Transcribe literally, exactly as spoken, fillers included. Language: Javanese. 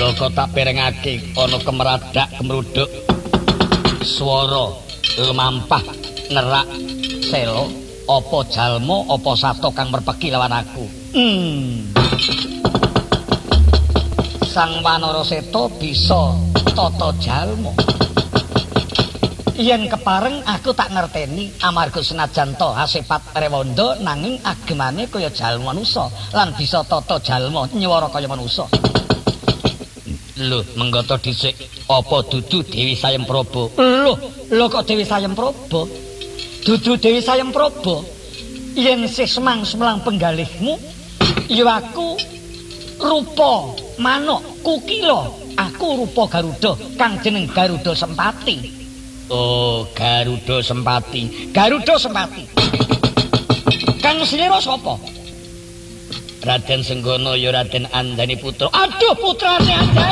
Loko tak perengake ana kemeradak kemruduk swara lumampah nerak selo apa jalma apa sato kang merpeki lawan aku. Hmm. Sang Wanara Seta bisa tata jalma. Yen kepareng aku tak ngerteni amarga senajan to hasepat rewanda nanging agemane kaya jalma manusa lan bisa tata jalma nyawara kaya manusa. Lho, menggata dhisik apa dudu Dewi Sayempraba? Lho, lho kok Dewi Sayempraba? Dudu Dewi Sayempraba. Yen sih semang-semlang penggalihmu, ya aku rupa manuk kukila, aku rupa Garuda kang jeneng Garuda Sempati. Oh, Garuda Sempati. Garuda Sempati. Kang Slira sapa? Raden Senggana ya Raden Andani putra. Aduh putrane Andani.